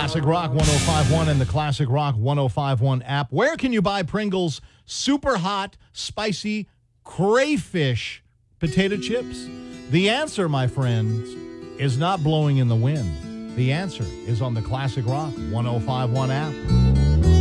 Classic Rock 1051 and the Classic Rock 1051 app. Where can you buy Pringles super hot, spicy crayfish potato chips? The answer, my friends, is not blowing in the wind. The answer is on the Classic Rock 1051 app.